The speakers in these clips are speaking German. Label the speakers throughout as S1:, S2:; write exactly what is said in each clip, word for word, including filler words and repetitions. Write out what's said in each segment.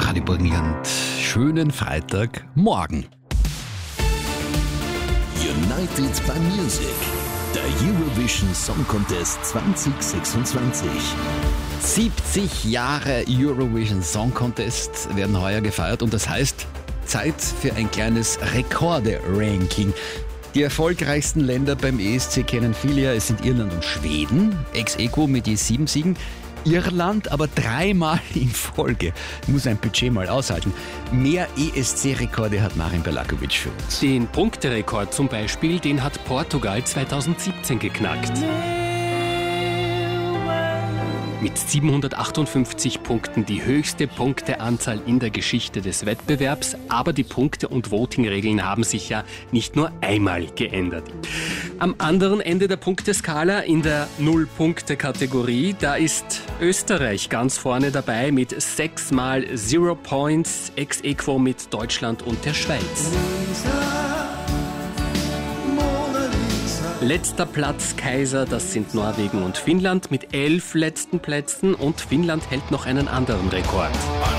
S1: Radio Burgenland. Schönen Freitagmorgen.
S2: United by Music, der Eurovision Song Contest zwanzig sechsundzwanzig.
S1: siebzig Jahre Eurovision Song Contest werden heuer gefeiert und das heißt, Zeit für ein kleines Rekorde-Ranking. Die erfolgreichsten Länder beim E S C kennen viele ja, es sind Irland und Schweden, ex aequo mit je sieben Siegen. Irland aber dreimal in Folge. Muss ein Budget mal aushalten. Mehr E S C-Rekorde hat Marin Berlakovic für uns.
S3: Den Punkterekord zum Beispiel, den hat Portugal zweitausendsiebzehn geknackt. Mit siebenhundertachtundfünfzig Punkten die höchste Punkteanzahl in der Geschichte des Wettbewerbs. Aber die Punkte- und Voting-Regeln haben sich ja nicht nur einmal geändert. Am anderen Ende der Punkteskala, in der Null-Punkte-Kategorie, da ist Österreich ganz vorne dabei mit sechsmal Zero Points, ex aequo mit Deutschland und der Schweiz. Letzter Platz Kaiser, das sind Norwegen und Finnland mit elf letzten Plätzen und Finnland hält noch einen anderen Rekord.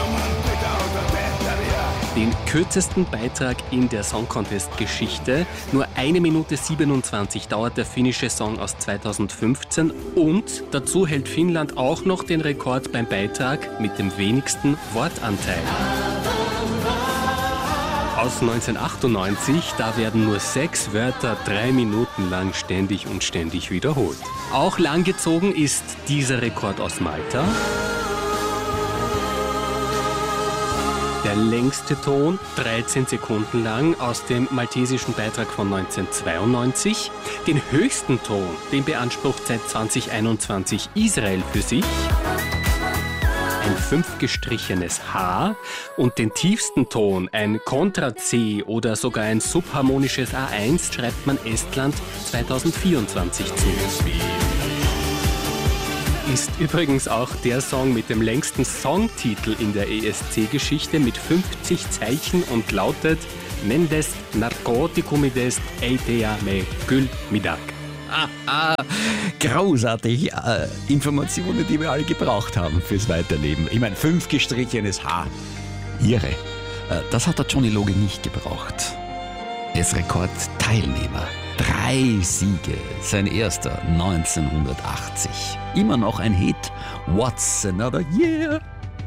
S3: Den kürzesten Beitrag in der Song Contest Geschichte. Nur eine Minute siebenundzwanzig dauert der finnische Song aus zweitausendfünfzehn und dazu hält Finnland auch noch den Rekord beim Beitrag mit dem wenigsten Wortanteil. Aus neunzehnhundertachtundneunzig, da werden nur sechs Wörter drei Minuten lang ständig und ständig wiederholt. Auch langgezogen ist dieser Rekord aus Malta. Der längste Ton, dreizehn Sekunden lang, aus dem maltesischen Beitrag von neunzehnhundertzweiundneunzig. Den höchsten Ton, den beansprucht seit zweitausendeinundzwanzig Israel für sich. Ein fünf gestrichenes H und den tiefsten Ton, ein Kontra-C oder sogar ein subharmonisches A eins, schreibt man Estland zweitausendvierundzwanzig zu. Ist übrigens auch der Song mit dem längsten Songtitel in der E S C-Geschichte mit fünfzig Zeichen und lautet Mendes Narkotikumides Eitea me Gül Midak.
S1: Ah, ah, großartig. Äh, Informationen, die wir alle gebraucht haben fürs Weiterleben. Ich meine, fünf gestrichenes H. Irre. Äh, das hat der Johnny Loge nicht gebraucht. Er ist Rekordteilnehmer. Drei Siege. Sein erster neunzehnhundertachtzig. Immer noch ein Hit. What's another year?